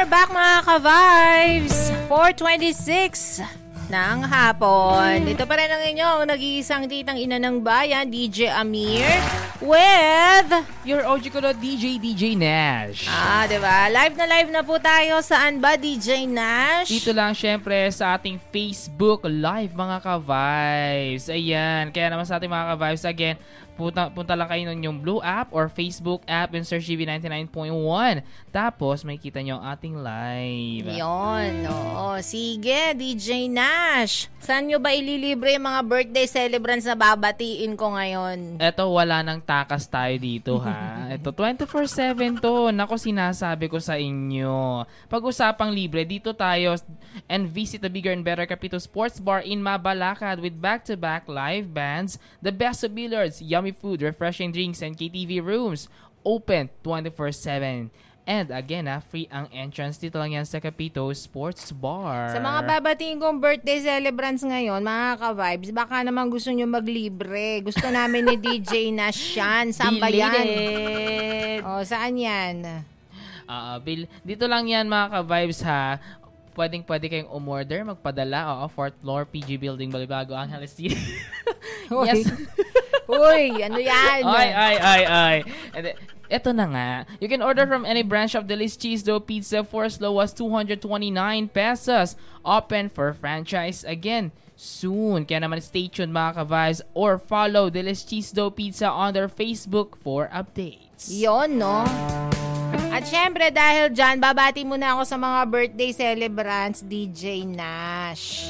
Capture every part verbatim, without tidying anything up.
back mga ka-vibes! four twenty-six ng hapon. Ito pa rin ang inyong nag-iisang titang ina ng bayan, D J Amir, with your O G ko D J, D J Nash. Ah, diba? Live na live na po tayo. Saan ba, D J Nash? Dito lang syempre sa ating Facebook Live mga ka-vibes. Ayan, kaya naman sa ating mga ka-vibes, again, Punta, punta lang kayo nun yung Blue app or Facebook app in Search G B ninety-nine point one. Tapos, may kita nyo ang ating live. Yun, oo. Sige, D J Nash. Saan nyo ba ililibre yung mga birthday celebrants na babatiin ko ngayon? Eto, wala nang takas tayo dito ha. Ito, twenty-four seven to. Nako, sinasabi ko sa inyo. Pag-usapang libre, dito tayo and visit the bigger and better Capito Sports Bar in Mabalakad with back-to-back live bands, the best of billiards, yummy food, refreshing drinks, and K T V rooms. Open twenty-four seven. And again, ah, free ang entrance. Dito lang yan sa Capito Sports Bar. Sa mga babatiin kong birthday celebrants ngayon, mga ka-vibes, baka naman gusto nyo maglibre. Gusto namin ni D J Nash yan. Saan ba yan? O, saan yan? Uh, bil- dito lang yan mga ka-vibes ha. Pwedeng pwede kayong umorder, magpadala. Oo, fourth floor, P G Building, Balibago, Angeles City. Yes. Uy, ano yan? Ay, ay, ay, ay. And then, eto na nga. You can order from any branch of Delis Cheese Dough Pizza for as low as two hundred twenty-nine pesos. Open for franchise again soon. Kaya naman stay tuned mga ka-vibes or follow Delis Cheese Dough Pizza on their Facebook for updates. Yon, no? At syempre, dahil dyan, babati muna ako sa mga birthday celebrants, D J Nash.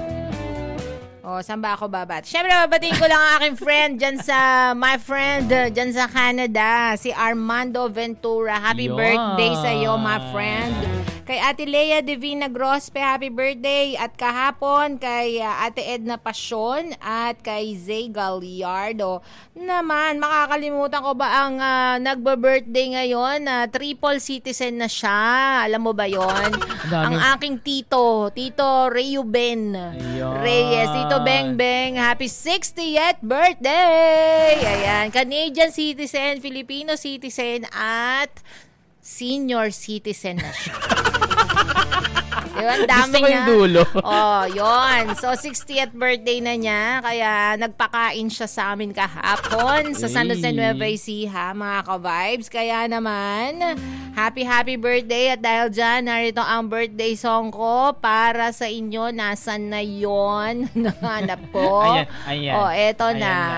O, saan ba ako babati? Syempre, babatiin ko lang ang aking friend dyan sa, my friend, uh, dyan sa Canada, si Armando Ventura. Happy Yon. birthday sa'yo, my friend. Kay Ate Lea Divina Grospe, happy birthday. At kahapon, kay uh, Ate Edna Pasyon at kay Zay Gallardo. Naman, makakalimutan ko ba ang uh, nagba-birthday ngayon? Uh, triple citizen na siya. Alam mo ba yon? Ang aking tito, Tito Reuben Reyes. Tito Beng Beng, happy sixtieth birthday! Ayan, Canadian citizen, Filipino citizen, at senior citizen na siya. Diba, ang dami Gusto ko yung dulo. Oh, yun. So, sixtieth birthday na niya. Kaya, nagpakain siya sa amin kahapon sa San Jose Nueva Ecija, mga ka-vibes. Kaya naman, happy, happy birthday. At dahil dyan, narito ang birthday song ko para sa inyo. Nasaan na yun? Nahanap po. Ayan, ayan. Oh, eto ayan na. na.